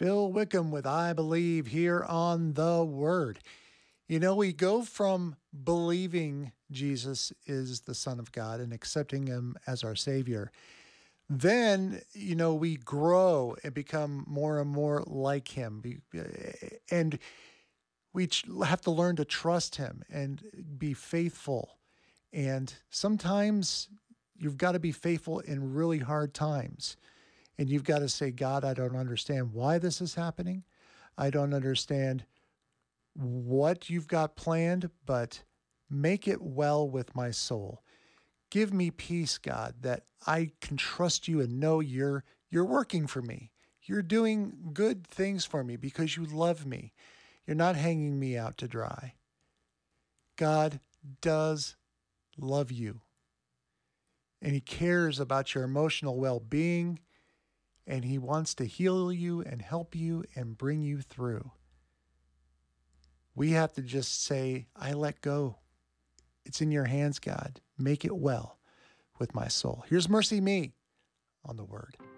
Phil Wickham with I Believe here on The Word. We go from believing Jesus is the Son of God and accepting him as our Savior. Then, we grow and become more and more like him. And we have to learn to trust him and be faithful. And sometimes you've got to be faithful in really hard times. And you've got to say, God, I don't understand why this is happening. I don't understand what you've got planned, but make it well with my soul. Give me peace, God, that I can trust you and know you're working for me. You're doing good things for me because you love me. You're not hanging me out to dry. God does love you, and he cares about your emotional well-being, and he wants to heal you and help you and bring you through. We have to just say, I let go. It's in your hands, God. Make it well with my soul. Here's Mercy Me on The Word.